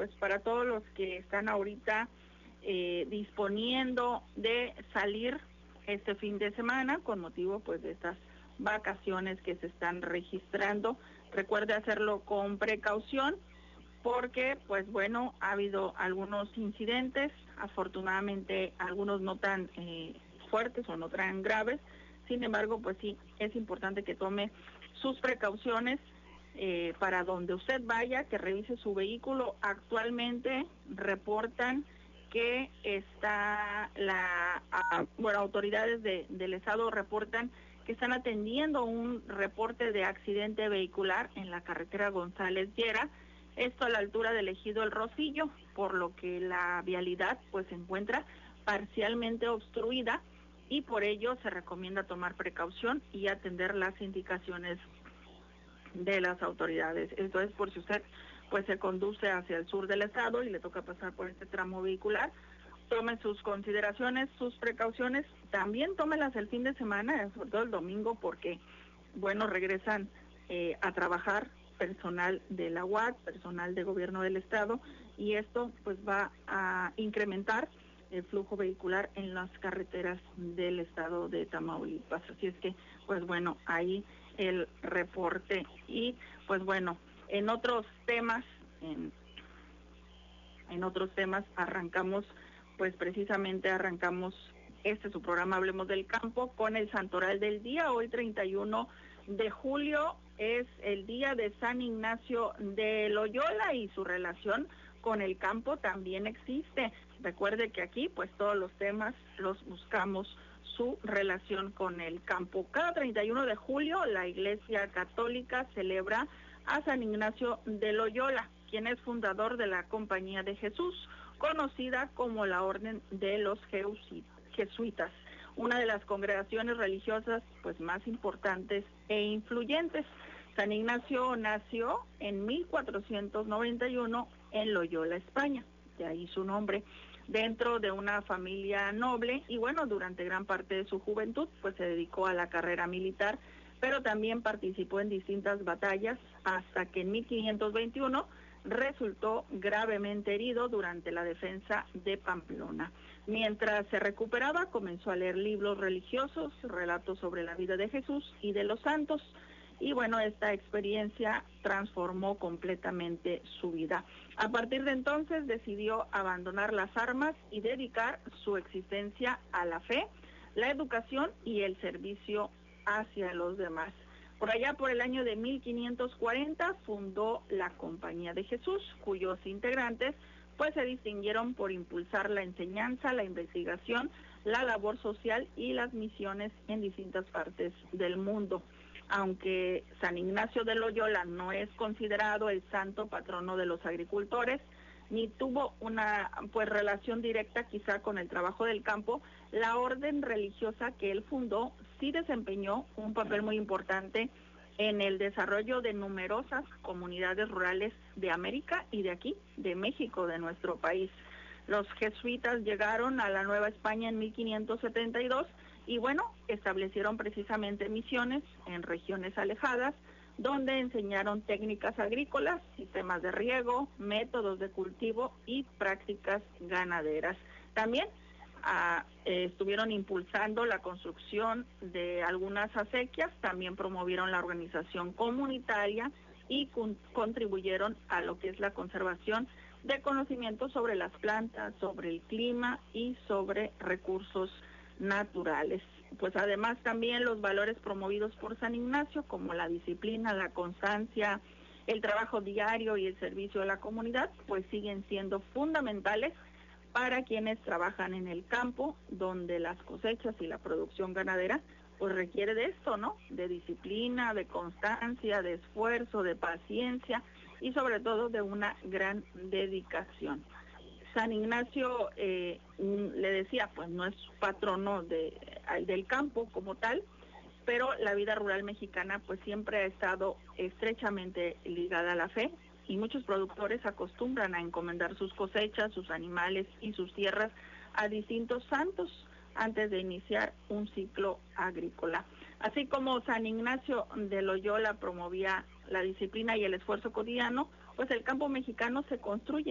pues para todos los que están ahorita disponiendo de salir este fin de semana con motivo pues de estas vacaciones que se están registrando. Recuerde hacerlo con precaución porque pues bueno, ha habido algunos incidentes, afortunadamente algunos no tan fuertes o no tan graves. Sin embargo, pues sí, es importante que tome sus precauciones para donde usted vaya, que revise su vehículo. Actualmente reportan que autoridades del estado reportan que están atendiendo un reporte de accidente vehicular en la carretera González Llera, esto a la altura del ejido El Rosillo, por lo que la vialidad pues se encuentra parcialmente obstruida y por ello se recomienda tomar precaución y atender las indicaciones de las autoridades. Entonces, por si usted pues se conduce hacia el sur del estado y le toca pasar por este tramo vehicular, tome sus consideraciones, sus precauciones, también tómelas el fin de semana, sobre todo el domingo, porque bueno, regresan a trabajar personal de la UAT, personal de gobierno del estado, y esto pues va a incrementar el flujo vehicular en las carreteras del estado de Tamaulipas. Así es que, pues bueno, ahí el reporte. Y pues bueno, en otros temas arrancamos su programa Hablemos del Campo con el santoral del día. Hoy 31 de julio es el día de San Ignacio de Loyola y su relación con el campo también existe. Recuerde que aquí pues todos los temas los buscamos su relación con el campo. Cada 31 de julio la Iglesia Católica celebra a San Ignacio de Loyola, quien es fundador de la Compañía de Jesús, conocida como la Orden de los Jesuitas, una de las congregaciones religiosas pues más importantes e influyentes. San Ignacio nació en 1491 en Loyola, España, de ahí su nombre, dentro de una familia noble, y bueno, durante gran parte de su juventud pues se dedicó a la carrera militar, pero también participó en distintas batallas hasta que en 1521 resultó gravemente herido durante la defensa de Pamplona. Mientras se recuperaba, comenzó a leer libros religiosos, relatos sobre la vida de Jesús y de los santos, y bueno, esta experiencia transformó completamente su vida. A partir de entonces decidió abandonar las armas y dedicar su existencia a la fe, la educación y el servicio hacia los demás. Por allá, por el año de 1540, fundó la Compañía de Jesús, cuyos integrantes pues se distinguieron por impulsar la enseñanza, la investigación, la labor social y las misiones en distintas partes del mundo. Aunque San Ignacio de Loyola no es considerado el santo patrono de los agricultores, ni tuvo una pues relación directa quizá con el trabajo del campo, la orden religiosa que él fundó sí desempeñó un papel muy importante en el desarrollo de numerosas comunidades rurales de América y de aquí, de México, de nuestro país. Los jesuitas llegaron a la Nueva España en 1572 y bueno, establecieron precisamente misiones en regiones alejadas, donde enseñaron técnicas agrícolas, sistemas de riego, métodos de cultivo y prácticas ganaderas. También estuvieron impulsando la construcción de algunas acequias, también promovieron la organización comunitaria y contribuyeron a lo que es la conservación de conocimientos sobre las plantas, sobre el clima y sobre recursos naturales. Pues además también los valores promovidos por San Ignacio, como la disciplina, la constancia, el trabajo diario y el servicio a la comunidad, pues siguen siendo fundamentales para quienes trabajan en el campo, donde las cosechas y la producción ganadera pues requiere de esto, ¿no? De disciplina, de constancia, de esfuerzo, de paciencia y sobre todo de una gran dedicación. San Ignacio, le decía, pues no es patrono del campo como tal, pero la vida rural mexicana pues siempre ha estado estrechamente ligada a la fe, y muchos productores acostumbran a encomendar sus cosechas, sus animales y sus tierras a distintos santos antes de iniciar un ciclo agrícola. Así como San Ignacio de Loyola promovía la disciplina y el esfuerzo cotidiano, pues el campo mexicano se construye